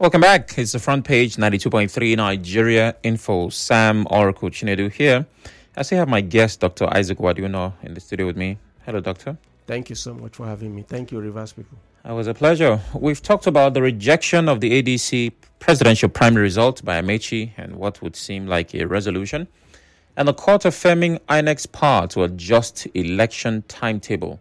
Welcome back. It's the front page, 92.3 Nigeria Info. Sam Oracle Chinedu here. I still have my guest, Dr. Isaac Waduno, in the studio with me. Hello, Doctor. Thank you so much for having me. Thank you, Rivers people. It was a pleasure. We've talked about the rejection of the ADC presidential primary result by Amechi and what would seem like a resolution, and the court affirming INEC's power to adjust election timetable.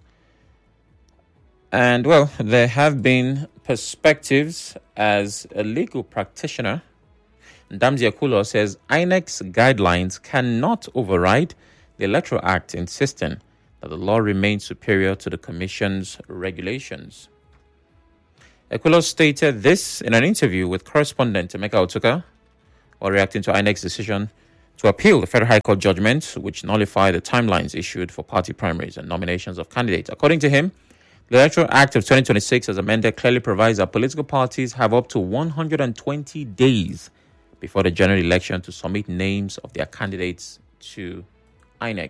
And, well, there have been perspectives as a legal practitioner. Damzi Akulo says INEC's guidelines cannot override the Electoral Act, insisting that the law remains superior to the Commission's regulations. Akulo stated this in an interview with correspondent Emeka Otuka while reacting to INEC's decision to appeal the Federal High Court judgment, which nullified the timelines issued for party primaries and nominations of candidates. According to him, the Electoral Act of 2026, as amended, clearly provides that political parties have up to 120 days before the general election to submit names of their candidates to INEC.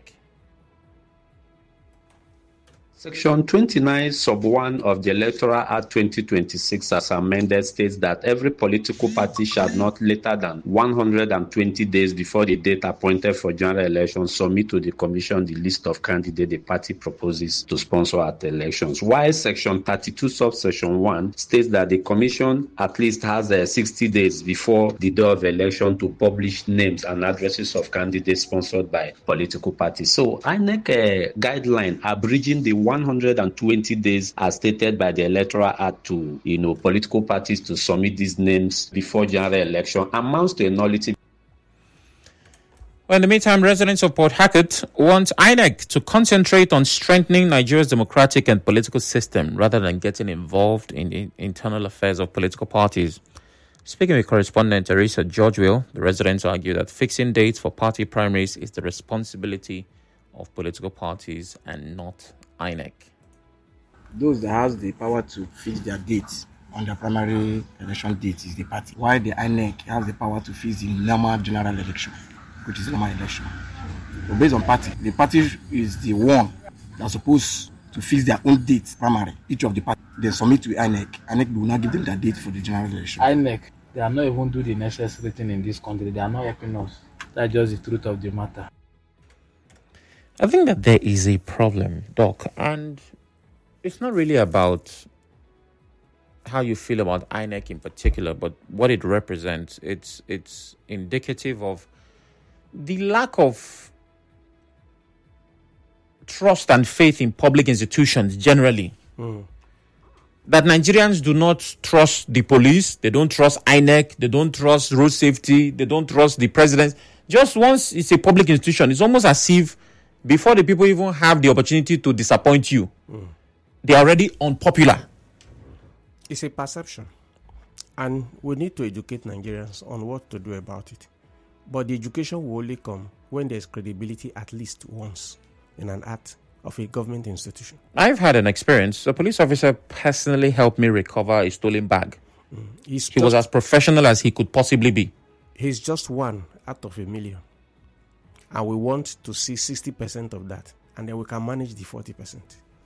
Section 29, sub 1 of the Electoral Act 2026 as amended states that every political party shall not later than 120 days before the date appointed for general elections submit to the Commission the list of candidates the party proposes to sponsor at the elections. While Section 32, subsection 1 states that the Commission at least has 60 days before the day of election to publish names and addresses of candidates sponsored by political parties. So INEC guideline abridging the 120 days as stated by the Electoral Act to, political parties to submit these names before general election amounts to a nullity. Well, in the meantime, residents of Port Harcourt want INEC to concentrate on strengthening Nigeria's democratic and political system rather than getting involved in the internal affairs of political parties. Speaking with correspondent Teresa Georgeville, the residents argue that fixing dates for party primaries is the responsibility of political parties and not INEC. Those that have the power to fix their dates on the primary election date is the party, while the INEC has the power to fix the normal general election, which is the normal election. So based on party, the party is the one that's supposed to fix their own date primary. Each of the party they submit to INEC. INEC will not give them the date for the general election. INEC, they are not even doing the necessary thing in this country. They are not helping us. That's just the truth of the matter. I think that there is a problem, Doc, and it's not really about how you feel about INEC in particular, but what it represents. It's indicative of the lack of trust and faith in public institutions generally. That Nigerians do not trust the police, they don't trust INEC, they don't trust road safety, they don't trust the president. Just once it's a public institution, it's almost as if before the people even have the opportunity to disappoint you, they are already unpopular. It's a perception. And we need to educate Nigerians on what to do about it. But the education will only come when there's credibility at least once in an act of a government institution. I've had an experience. A police officer personally helped me recover a stolen bag. He was as professional as he could possibly be. He's just one out of a million. And we want to see 60% of that. And then we can manage the 40%.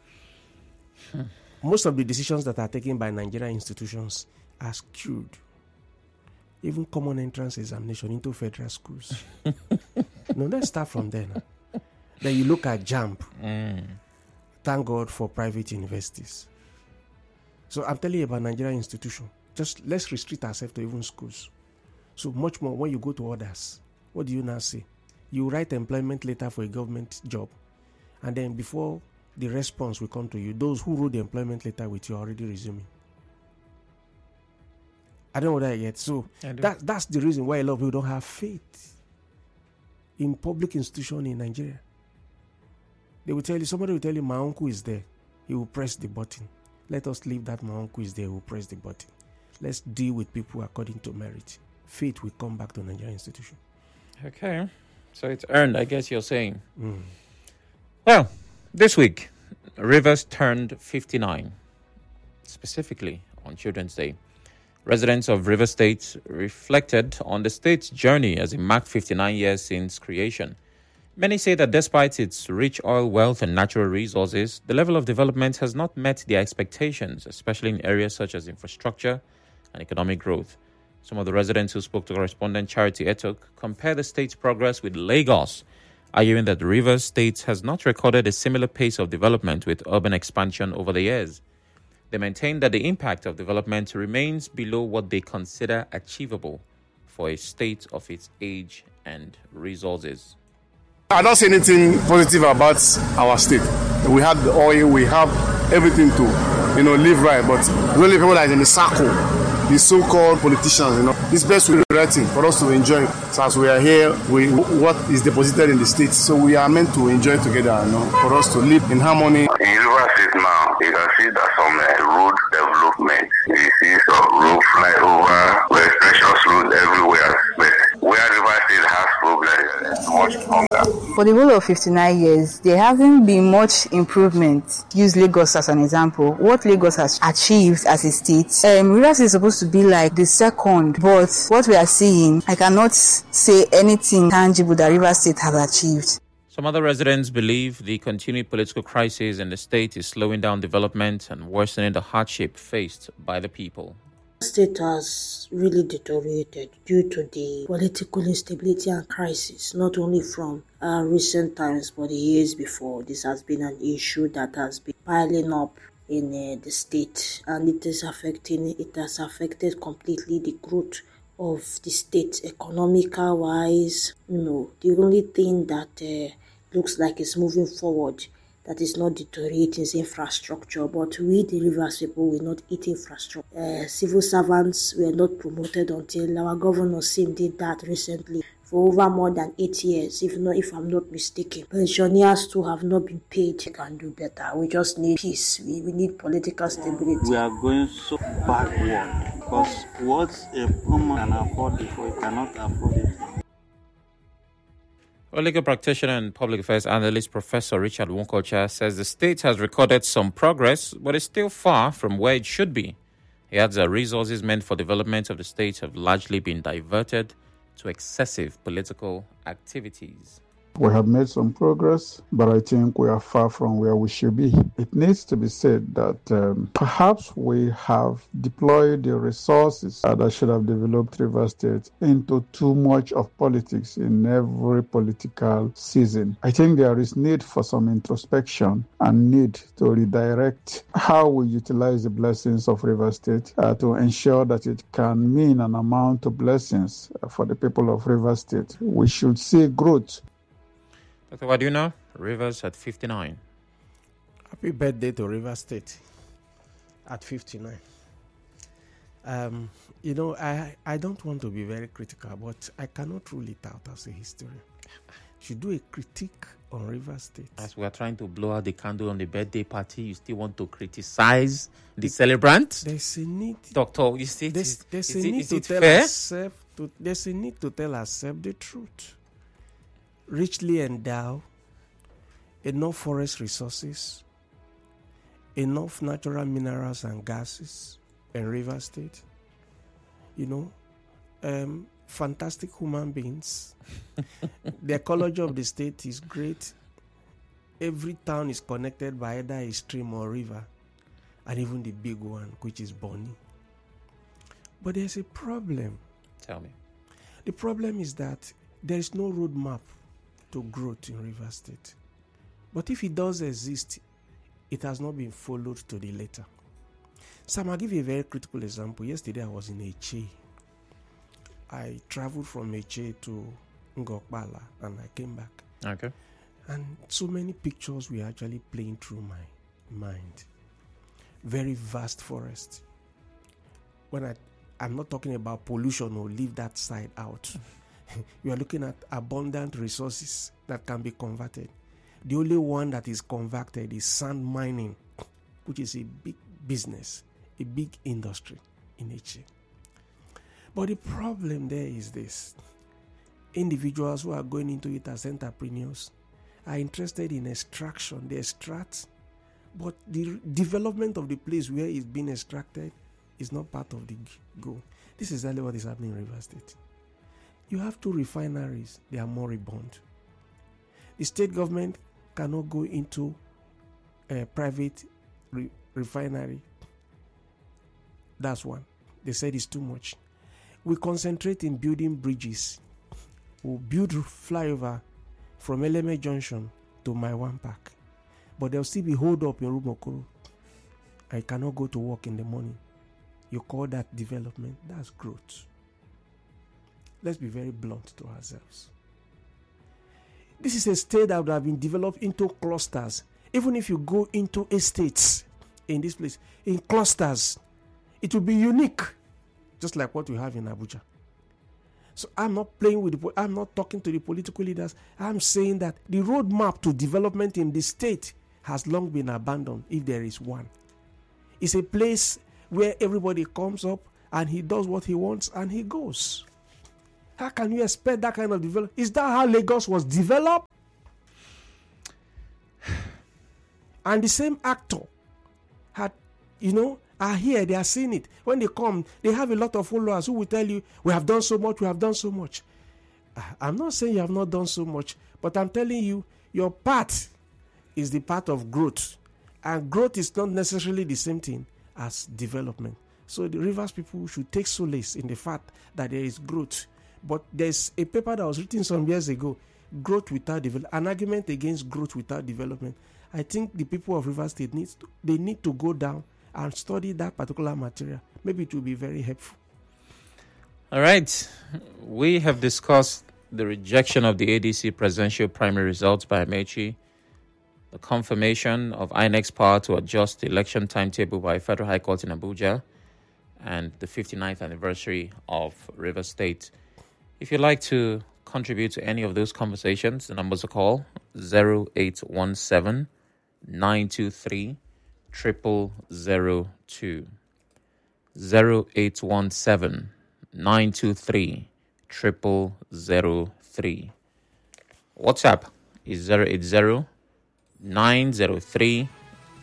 Most of the decisions that are taken by Nigerian institutions are skewed. Even common entrance examination into federal schools. Let's start from there now. Then you look at JAMB. Thank God for private universities. So I'm telling you about Nigerian institution. Just let's restrict ourselves to even schools. So much more when you go to others. What do you now say? You write employment letter for a government job, and then before the response will come to you, those who wrote the employment letter with you are already resuming. I don't know that yet. So that's the reason why a lot of people don't have faith in public institution in Nigeria. They will tell you, somebody will tell you, my uncle is there. He will press the button. Let us leave that my uncle is there. He will press the button. Let's deal with people according to merit. Faith will come back to Nigerian institution. Okay. So it's earned, I guess you're saying. Well, this week, Rivers turned 59, specifically on Children's Day. Residents of Rivers State reflected on the state's journey as it marked 59 years since creation. Many say that despite its rich oil wealth and natural resources, the level of development has not met their expectations, especially in areas such as infrastructure and economic growth. Some of the residents who spoke to correspondent Charity Etok compare the state's progress with Lagos, arguing that the Rivers State has not recorded a similar pace of development with urban expansion over the years. They maintain that the impact of development remains below what they consider achievable for a state of its age and resources. I don't see anything positive about our state. We have the oil, we have everything to, live right. But the only people that are in the circle, the so-called politicians, it's best we're writing for us to enjoy. So as we are here, what is deposited in the state. So we are meant to enjoy together, for us to live in harmony. In River State now, you can see that some road development. You see some road flyover, precious road everywhere. But where River State has problems, much longer. For the whole of 59 years, there hasn't been much improvement. Use Lagos as an example. What Lagos has achieved as a state, Rivers is supposed to be like the second, but what we are seeing, I cannot say anything tangible that Rivers State has achieved. Some other residents believe the continued political crisis in the state is slowing down development and worsening the hardship faced by the people. The state has really deteriorated due to the political instability and crisis, not only from recent times but the years before. This has been an issue that has been piling up in the state, and it has affected completely the growth of the state economical wise. The only thing that looks like it's moving forward that is not deteriorating is infrastructure, but we the Rivers people will not eat infrastructure. Civil servants were not promoted until our governor Sim did that recently for over more than 8 years, if I'm not mistaken. Pensioners too have not been paid. We can do better. We just need peace. We need political stability. We are going so backward because what a woman can afford before, he cannot afford it. A legal practitioner and public affairs analyst Professor Richard Wonkocha says the state has recorded some progress, but is still far from where it should be. He adds that resources meant for development of the state have largely been diverted to excessive political activities. We have made some progress, but I think we are far from where we should be. It needs to be said that perhaps we have deployed the resources that should have developed Rivers State into too much of politics in every political season. I think there is need for some introspection and need to redirect how we utilize the blessings of Rivers State to ensure that it can mean an amount of blessings for the people of Rivers State. We should see growth. Dr. Waduna, Rivers at 59. Happy birthday to Rivers State at 59. I don't want to be very critical, but I cannot rule it out as a historian. Should do a critique on Rivers State. As we are trying to blow out the candle on the birthday party, you still want to criticize the celebrant? There's a need. Doctor, you see, there's a need to tell ourselves the truth. Richly endowed, enough forest resources, enough natural minerals and gases in Rivers State. Fantastic human beings. The ecology of the state is great. Every town is connected by either a stream or river, and even the big one, which is Bonny. But there's a problem. Tell me. The problem is that there is no roadmap to growth in Rivers State. But if it does exist, it has not been followed to the letter. Sam, I'll give you a very critical example. Yesterday I was in Eche. I traveled from Eche to Ngokbala and I came back. Okay. And so many pictures were actually playing through my mind. Very vast forest. I'm not talking about pollution or leave that side out. You are looking at abundant resources that can be converted. The only one that is converted is sand mining, which is a big business, a big industry in Eche. But the problem there is this. Individuals who are going into it as entrepreneurs are interested in extraction. They extract, but the development of the place where it's being extracted is not part of the goal. This is exactly what is happening in Rivers State. You have 2 refineries. They are moribund. The state government cannot go into a private refinery. That's one. They said it's too much. We concentrate in building bridges. We'll build flyover from Eleme Junction to Maiwan Park. But there'll still be hold up in Rumokoro. I cannot go to work in the morning. You call that development? That's growth. Let's be very blunt to ourselves. This is a state that would have been developed into clusters. Even if you go into estates in this place, in clusters, it will be unique, just like what we have in Abuja. So I'm not playing with I'm not talking to the political leaders. I'm saying that the roadmap to development in the state has long been abandoned, if there is one. It's a place where everybody comes up and he does what he wants and he goes. How can you expect that kind of development? Is that how Lagos was developed? And the same actor had, are here, they are seeing it. When they come, they have a lot of followers who will tell you, we have done so much, we have done so much. I'm not saying you have not done so much, but I'm telling you, your part is the part of growth. And growth is not necessarily the same thing as development. So the Rivers people should take solace in the fact that there is growth. But there's a paper that was written some years ago, Growth Without Development, an argument against growth without development. I think the people of Rivers State need to go down and study that particular material. Maybe it will be very helpful. All right. We have discussed the rejection of the ADC presidential primary results by Amaechi, the confirmation of INEC's power to adjust the election timetable by Federal High Court in Abuja, and the 59th anniversary of Rivers State. If you'd like to contribute to any of those conversations, the numbers to call 0817 923 0002. 0817 923 0003. WhatsApp is 080 903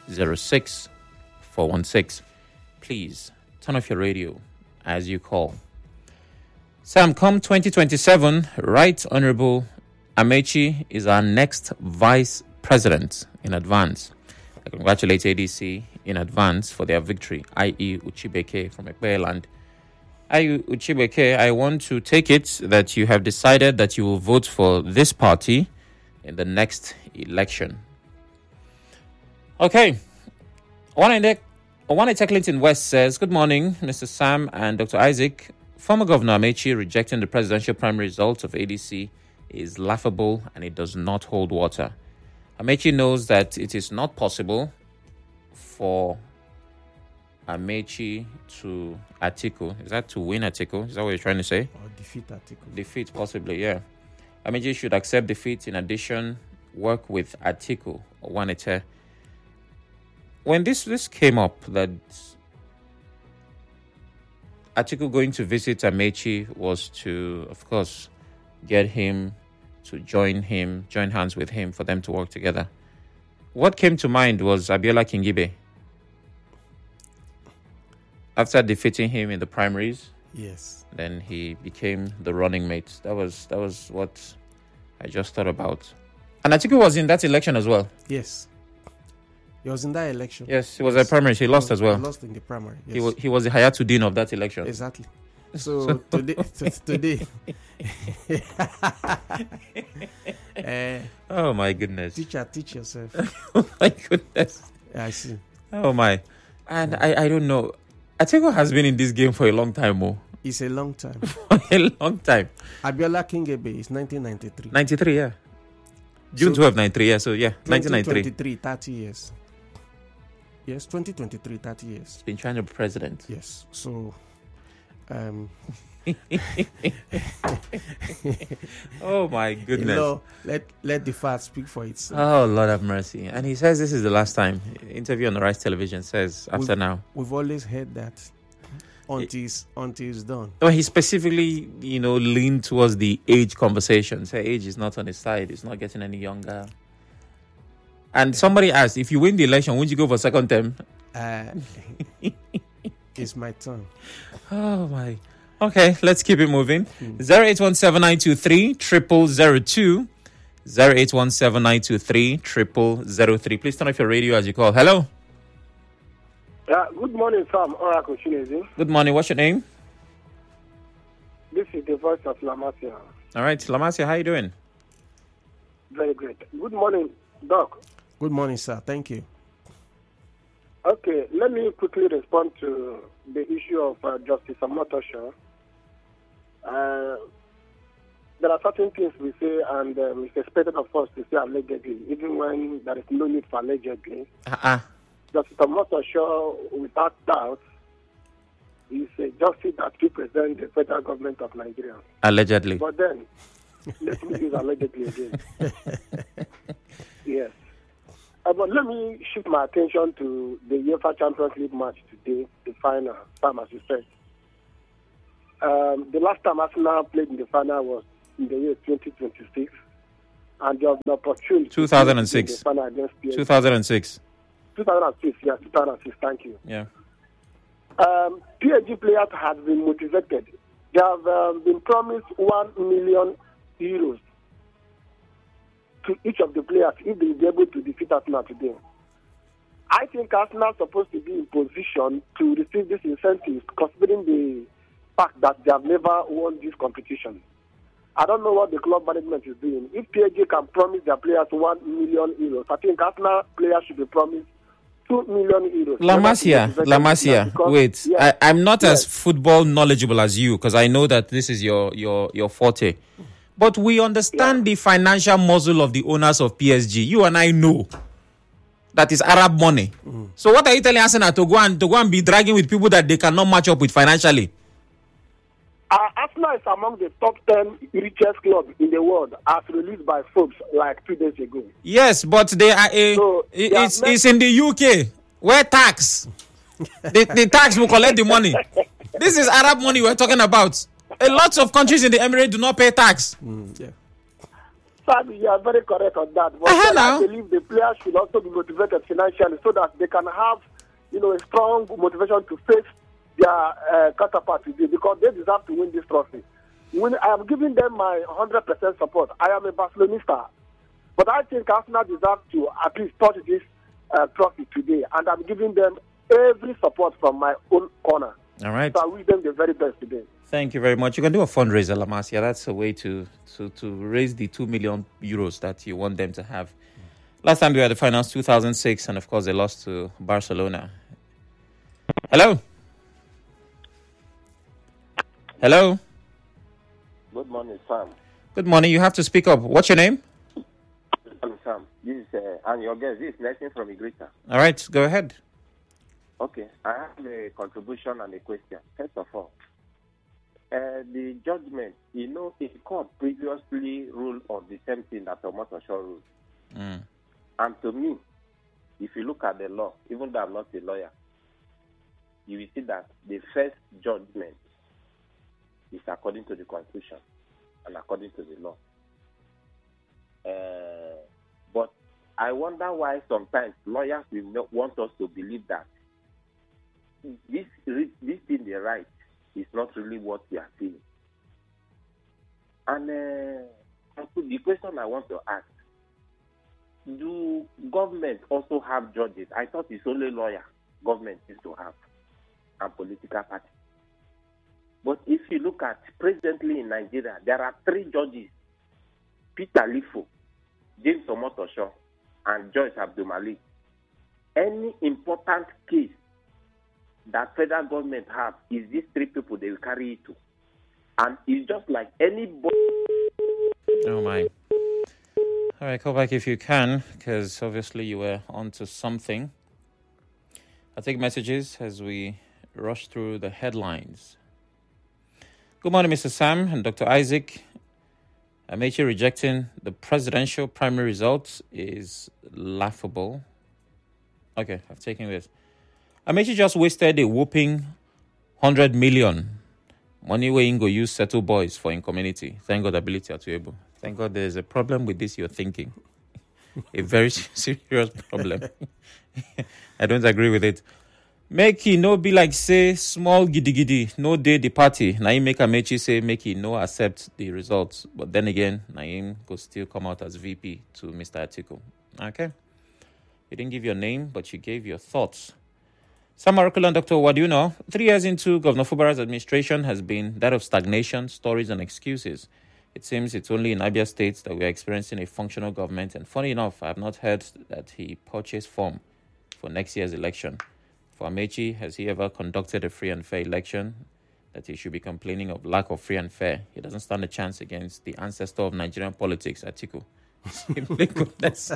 06416. Please turn off your radio as you call. Sam, come 2027, Right Honorable Amaechi is our next Vice President in advance. I congratulate ADC in advance for their victory, i.e. Uchibeke from Ekpeland. I.e. Uchibeke, I want to take it that you have decided that you will vote for this party in the next election. Okay. Owanete Clinton West says, good morning, Mr. Sam and Dr. Isaac. Former Governor Amaechi rejecting the presidential primary results of ADC is laughable and it does not hold water. Amaechi knows that it is not possible for Amaechi to Atiku. Is that to win Atiku? Is that what you're trying to say? Or defeat Atiku. Defeat, possibly, yeah. Amaechi should accept defeat. In addition, work with Atiku or Owanete. When this came up, that Atiku going to visit Amaechi was to, of course, get him to join hands with him for them to work together. What came to mind was Abiola Kingibe. After defeating him in the primaries, yes, then he became the running mate. That was what I just thought about. And Atiku was in that election as well. Yes. He was in that election. Yes, he was a primary. He lost as well. He lost in the primary. Yes. He was the Hayatuddin of that election. Exactly. So today, oh my goodness! Teacher, teach yourself. Oh my goodness! Yeah, I see. Oh my, and I don't know. Atiku has been in this game for a long time, oh. It's a long time. For a long time. Abiola Kingibe is 1993. 93, yeah. June 12, 93, yeah. So yeah, 1993. 30 years. Yes, 2023, 30 years. He's been trying to be president. Yes. So, oh my goodness. Let the facts speak for itself. Oh, Lord have mercy. And he says this is the last time. Interview on the Rise Television says after now. We've always heard that until it's done. Well, he specifically, leaned towards the age conversation. Say age is not on his side. It's not getting any younger. And somebody asked, if you win the election, won't you go for second term? It's my turn. Oh, my. Okay, let's keep it moving. 0817-923-0002. 0817-923-0003. Please turn off your radio as you call. Hello? Good morning, Sam. Oracle Chinezi. Good morning. What's your name? This is the voice of Lamasia. All right, Lamasia, how you doing? Very great. Good morning, Doc. Good morning, sir. Thank you. Okay, let me quickly respond to the issue of Justice Omotosho. There are certain things we say, and it's expected of us to say allegedly, even when there is no need for allegedly. Justice Omotosho, without doubt, is a justice that represents the federal government of Nigeria. Allegedly. But then, let me use allegedly again. Yes. But let me shift my attention to the UEFA Champions League match today, the final, Sam, as you said. The last time Arsenal played in the final was in the year 2026, and they have the opportunity 2006. to play in the final against PSG. 2006. 2006, yeah, 2006, thank you. Yeah. PSG players have been motivated. They have been promised €1 million to each of the players if they will be able to defeat Arsenal today. I think Arsenal is supposed to be in position to receive this incentive, considering the fact that they have never won this competition. I don't know what the club management is doing. If PSG can promise their players €1 million, I think Arsenal players should be promised €2 million. Lamasia, wait. Yes. I'm not as football knowledgeable as you, because I know that this is your forte. But we understand the financial muscle of the owners of PSG. You and I know that is Arab money. So what are you telling Arsenal to go and be dragging with people that they cannot match up with financially? Arsenal is among the top 10 richest clubs in the world, as released by Forbes like 2 days ago. Yes, but they are it's in the UK where tax the tax will collect the money. This is Arab money we're talking about. A lot of countries in the Emirates do not pay tax. Sadly, you are very correct on that. But I believe the players should also be motivated financially so that they can have, a strong motivation to face their counterpart today, because they deserve to win this trophy. I am giving them my 100% support. I am a Barcelonista, but I think Arsenal deserve to at least touch this trophy today, and I'm giving them every support from my own corner. All right. So I wish them the very best today. Thank you very much. You can do a fundraiser, Lamasia. That's a way to raise the €2 million that you want them to have. Last time we had the finals, 2006, and of course they lost to Barcelona. Hello. Hello. Good morning, Sam. Good morning. You have to speak up. What's your name? Sam. This is and your guest. This is Nelson from Igrita. All right, go ahead. Okay, I have a contribution and a question. First of all, the judgment, the court previously ruled on the same thing that Omotosho ruled. And to me, if you look at the law, even though I'm not a lawyer, you will see that the first judgment is according to the Constitution and according to the law. But I wonder why sometimes lawyers will not want us to believe that this thing they write is not really what we are seeing. And the question I want to ask, do government also have judges? I thought it's only lawyer government used to have and political party. But if you look at presently in Nigeria, there are 3 judges, Peter Lifo, James Omotosho, and Joyce Abdul-Malik. Any important case that federal government have is these 3 people they will carry it to. And it's just like anybody. Oh my. All right, call back if you can, because obviously you were onto something. I'll take messages as we rush through the headlines. Good morning, Mr. Sam and Dr. Isaac. Amaechi rejecting the presidential primary results is laughable. Okay, I've taken this. Amaechi just wasted a whopping 100 million. Money where Ingo use settle boys for in community. Thank God ability to able. Thank God there's a problem with this you're thinking. A very serious problem. I don't agree with it. Make he no be like say small giddy no day the party. Naim make Amaechi say make he no accept the results. But then again, Naim could still come out as VP to Mr. Atiku. Okay. You didn't give your name, but you gave your thoughts. Sam Oracle and Dr. What do you know? 3 years into Governor Fubara's administration has been that of stagnation, stories, and excuses. It seems it's only in Abia State that we are experiencing a functional government. And funny enough, I have not heard that he purchased form for next year's election. For Amechi, has he ever conducted a free and fair election? That he should be complaining of lack of free and fair. He doesn't stand a chance against the ancestor of Nigerian politics, Atiku. Simply goodness.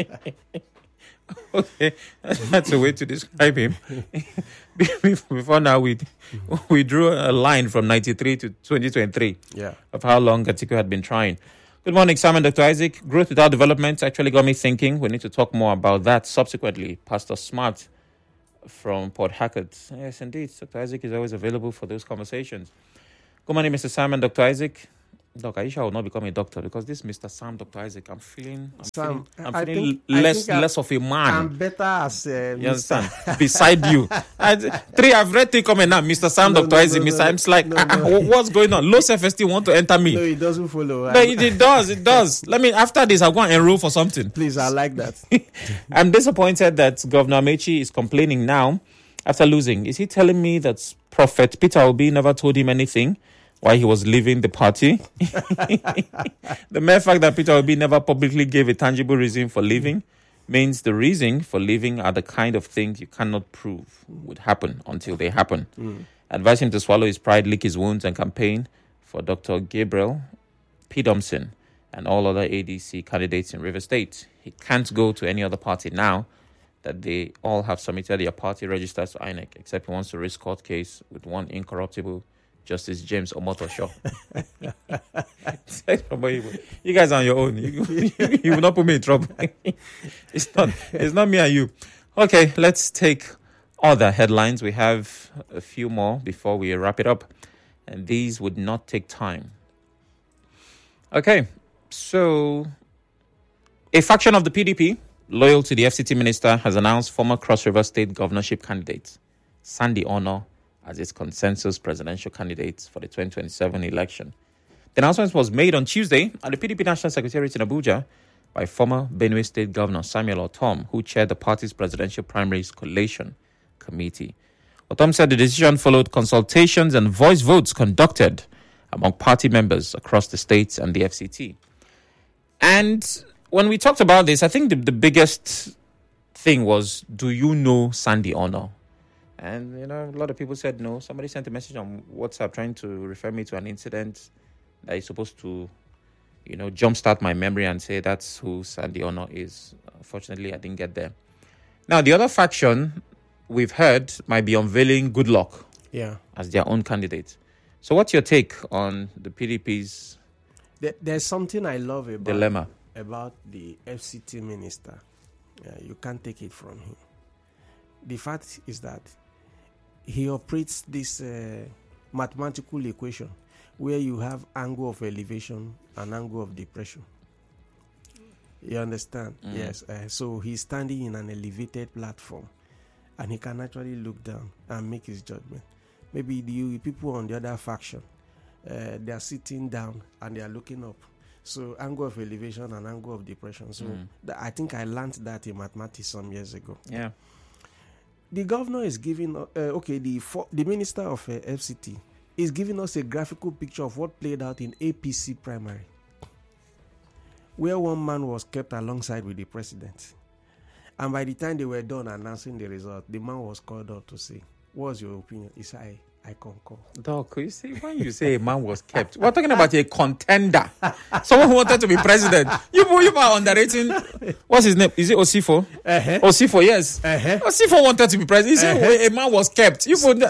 Okay, that's a way to describe him. Before now, we drew a line from 93 to 2023 of how long Atiku had been trying. Good morning, Simon, Dr. Isaac. Growth without development actually got me thinking. We need to talk more about that subsequently. Pastor Smart from Port Harcourt. Yes, indeed. Dr. Isaac is always available for those conversations. Good morning, Mr. Simon, Dr. Isaac. Doc, I will not become a doctor because this Mr. Sam, Dr. Isaac, I'm feeling less of a man. I'm better as you understand? Beside you. I've read 3 comments now. Mr. Sam, Dr. Isaac, Mr. I'm like, what's going on? Low self-esteem want to enter me. No, it doesn't follow. No, it does. Let me, after this, I'll go and enroll for something. Please, I like that. I'm disappointed that Governor Amechi is complaining now after losing. Is he telling me that Prophet Peter Obi never told him anything while he was leaving the party? The mere fact that Peter Obi never publicly gave a tangible reason for leaving means the reason for leaving are the kind of things you cannot prove would happen until they happen. Advise him to swallow his pride, lick his wounds, and campaign for Dr. Gabriel P. Thompson and all other ADC candidates in River State. He can't go to any other party now that they all have submitted their party registers to INEC, except he wants to risk court case with one incorruptible Justice James Omotosho. You guys are on your own. You will not put me in trouble. It's not me and you. Okay, let's take other headlines. We have a few more before we wrap it up, and these would not take time. Okay, so a faction of the PDP, loyal to the FCT minister, has announced former Cross River State governorship candidate Sandy Ono as its consensus presidential candidate for the 2027 election. The announcement was made on Tuesday at the PDP National Secretariat in Abuja by former Benue State Governor Samuel Otom, who chaired the party's presidential primaries collation committee. Otom said the decision followed consultations and voice votes conducted among party members across the states and the FCT. And when we talked about this, I think the biggest thing was, do you know Sandy Ono? And, a lot of people said no. Somebody sent a message on WhatsApp trying to refer me to an incident that is supposed to, jumpstart my memory and say that's who Sandy Ono is. Unfortunately, I didn't get there. Now, the other faction we've heard might be unveiling Goodluck as their own candidate. So what's your take on the PDP's There's something I love about dilemma about the FCT minister. You can't take it from him. The fact is that he operates this mathematical equation where you have angle of elevation and angle of depression. You understand? Yes. So he's standing in an elevated platform and he can actually look down and make his judgment. Maybe the people on the other faction, they are sitting down and they are looking up. So angle of elevation and angle of depression. So I think I learned that in mathematics some years ago. Yeah. The governor is giving, the minister of FCT is giving us a graphical picture of what played out in APC primary, where one man was kept alongside with the president. And by the time they were done announcing the result, the man was called up to say, what's your opinion? He said, I concur. Doc, you see, when you say a man was kept, we're talking about a contender. Someone who wanted to be president. You are underrating. What's his name? Is it Osifo? Osifo, yes. Osifo wanted to be president. He said a man was kept.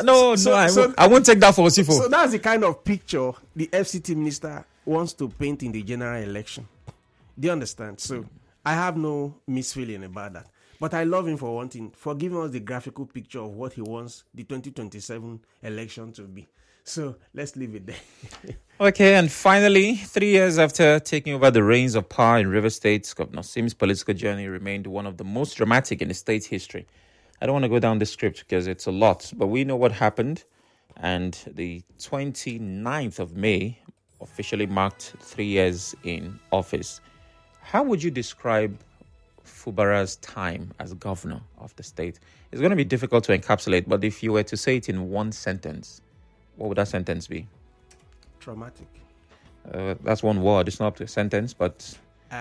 I won't take that for Osifo. So that's the kind of picture the FCT minister wants to paint in the general election. Do you understand? So I have no misfeeling about that. But I love him for giving us the graphical picture of what he wants the 2027 election to be. So let's leave it there. Okay, and finally, 3 years after taking over the reins of power in River State, Governor Sim's political journey remained one of the most dramatic in the state's history. I don't want to go down this script because it's a lot, but we know what happened. And the 29th of May officially marked 3 years in office. How would you describe Fubara's time as governor of the state? It's going to be difficult to encapsulate, but if you were to say it in one sentence, what would that sentence be? Traumatic. That's one word. It's not up to a sentence, but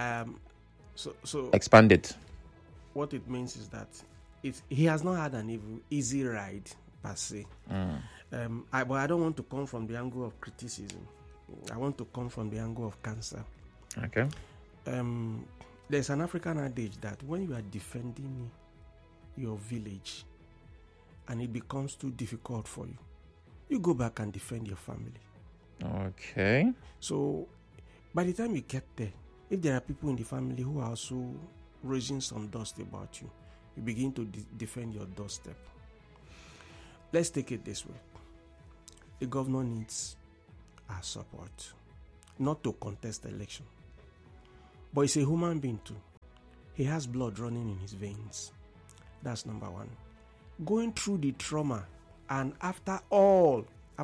so expand it. What it means is that he has not had an easy ride per se. But I don't want to come from the angle of criticism. I want to come from the angle of cancer. Okay. There's an African adage that when you are defending your village and it becomes too difficult for you, you go back and defend your family. Okay. So by the time you get there, if there are people in the family who are also raising some dust about you, you begin to defend your doorstep. Let's take it this way. The governor needs our support, not to contest the election. But he's a human being too. He has blood running in his veins. That's number one. Going through the trauma, and after all,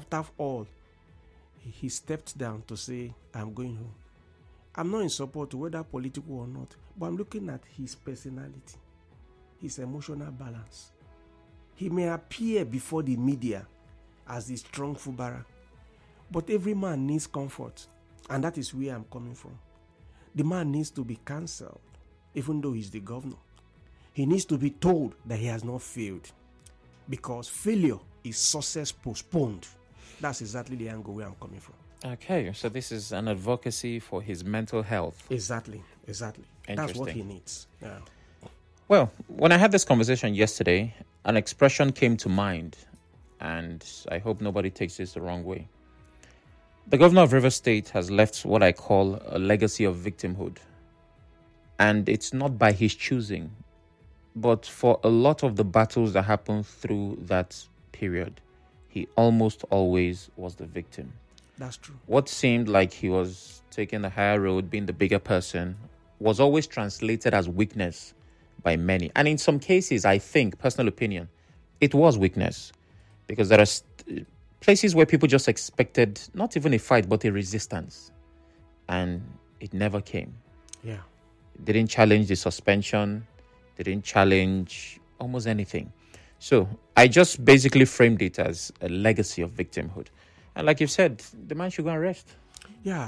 he stepped down to say, I'm going home. I'm not in support, whether political or not, but I'm looking at his personality, his emotional balance. He may appear before the media as the strong Fubara, but every man needs comfort, and that is where I'm coming from. The man needs to be cancelled, even though he's the governor. He needs to be told that he has not failed, because failure is success postponed. That's exactly the angle where I'm coming from. Okay, so this is an advocacy for his mental health. Exactly. That's what he needs. Yeah. Well, when I had this conversation yesterday, an expression came to mind, and I hope nobody takes this the wrong way. The governor of Rivers State has left what I call a legacy of victimhood. And it's not by his choosing, but for a lot of the battles that happened through that period, he almost always was the victim. That's true. What seemed like he was taking the higher road, being the bigger person, was always translated as weakness by many. And in some cases, I think, personal opinion, it was weakness. Because there are places where people just expected not even a fight, but a resistance. And it never came. Yeah. They didn't challenge the suspension. They didn't challenge almost anything. So I just basically framed it as a legacy of victimhood. And like you said, the man should go and rest. Yeah.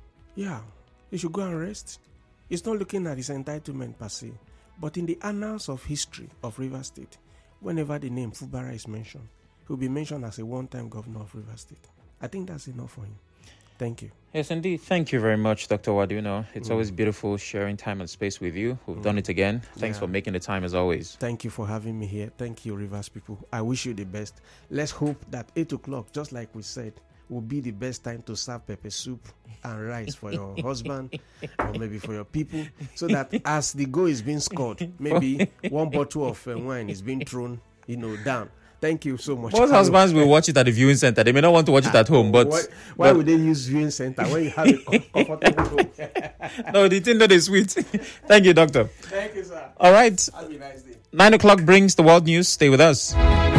He should go and rest. He's not looking at his entitlement per se. But in the annals of history of Rivers State, whenever the name Fubara is mentioned, he'll be mentioned as a one-time governor of Rivers State. I think that's enough for him. Thank you. Yes, indeed. Thank you very much, Dr. Waduno. It's always beautiful sharing time and space with you. We've done it again. Thanks for making the time as always. Thank you for having me here. Thank you, Rivers people. I wish you the best. Let's hope that 8 o'clock, just like we said, will be the best time to serve pepper soup and rice for your husband or maybe for your people, so that as the goal is being scored, maybe one bottle of wine is being thrown, down. Thank you so much. Most husbands will watch it at the viewing center. They may not want to watch it at home, but why would they use viewing center when you have a comfortable home? No, the thing that is sweet. Thank you, doctor. Thank you, sir. All right. Have a nice day. 9 o'clock brings the world news. Stay with us.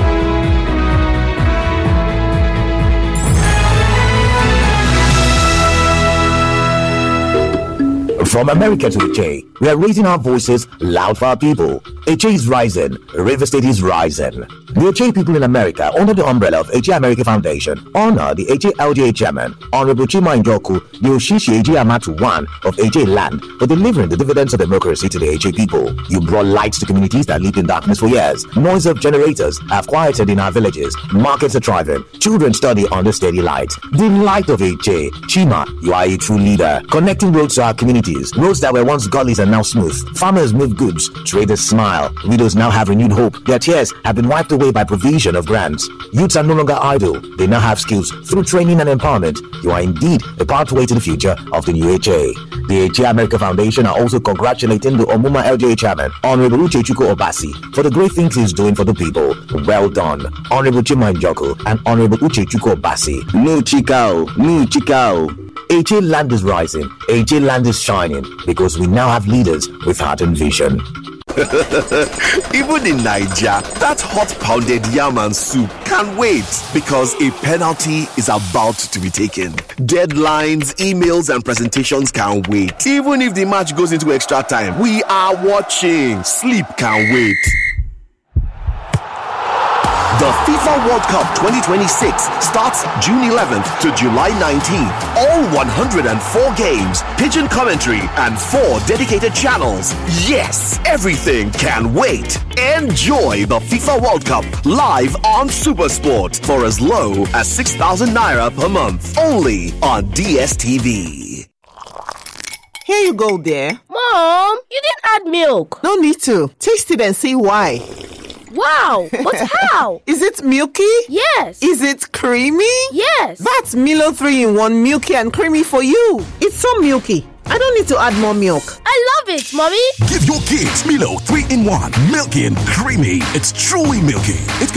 From America to HA, we are raising our voices loud for our people. HA is rising. River State is rising. The HA people in America, under the umbrella of HA America Foundation, honor the HA LGA chairman, Honorable Chima Njoku, the Oshishi HA Amatu I of HA land, for delivering the dividends of democracy to the HA people. You brought light to communities that lived in darkness for years. Noise of generators have quieted in our villages. Markets are thriving. Children study under steady light. The light of HA. Chima, you are a true leader. Connecting roads to our communities. Roads that were once gullies are now smooth. Farmers move goods. Traders smile. Widows now have renewed hope. Their tears have been wiped away by provision of grants. Youths are no longer idle. They now have skills through training and empowerment. You are indeed a pathway to the future of the new HA. The HA America Foundation are also congratulating the Omuma LGA chairman, Honorable Uchechukwu Obasi, for the great things he's doing for the people. Well done, Honorable Chima Njoku and Honorable Uchechukwu Obasi. No chikao, no chikao. HA land is rising. HA land is shining because we now have leaders with heart and vision. Even in Nigeria, that hot pounded yam and soup can wait because a penalty is about to be taken. Deadlines, emails, and presentations can wait. Even if the match goes into extra time, we are watching. Sleep can wait. The FIFA World Cup 2026 starts June 11th to July 19th. All 104 games, pigeon commentary, and 4 dedicated channels. Yes, everything can wait. Enjoy the FIFA World Cup live on SuperSport for as low as 6,000 naira per month. Only on DSTV. Here you go, dear. Mom, you didn't add milk. No need to. Taste it and see why. Wow, but how? Is it milky? Yes. Is it creamy? Yes. That's Milo 3-in-1 milky and creamy for you. It's so milky. I don't need to add more milk. I love it, Mommy. Give your kids Milo 3-in-1 milky and creamy. It's truly milky. It